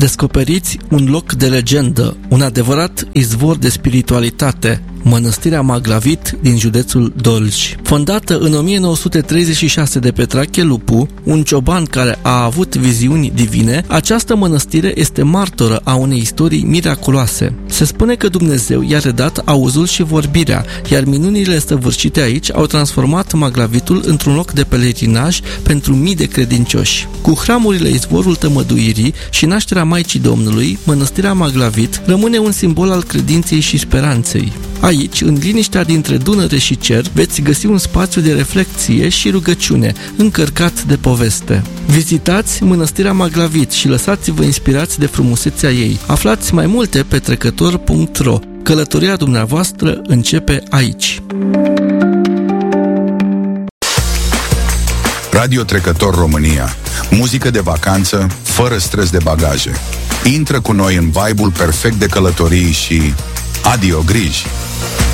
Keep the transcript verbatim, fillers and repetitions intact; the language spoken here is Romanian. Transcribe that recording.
Descoperiți un loc de legendă, un adevărat izvor de spiritualitate, Mănăstirea Maglavit din județul Dolj. Fondată în o mie nouă sute treizeci și șase de Petrache Lupu, un cioban care a avut viziuni divine, această mănăstire este martoră a unei istorii miraculoase. Se spune că Dumnezeu i-a redat auzul și vorbirea, iar minunile săvârșite aici au transformat Maglavitul într-un loc de pelerinaj pentru mii de credincioși. Cu hramurile izvorul tămăduirii și nașterea Maicii Domnului, Mănăstirea Maglavit rămâne un simbol al credinței și speranței. Aici, în liniștea dintre Dunăre și cer, veți găsi un spațiu de reflecție și rugăciune, încărcat de poveste. Vizitați Mănăstirea Maglavit și lăsați-vă inspirați de frumusețea ei. Aflați mai multe pe trecător punct ro. Călătoria dumneavoastră începe aici. Radio Trecător România. Muzică de vacanță, fără stres de bagaje. Intră cu noi în vibe-ul perfect de călătorii și adio griji.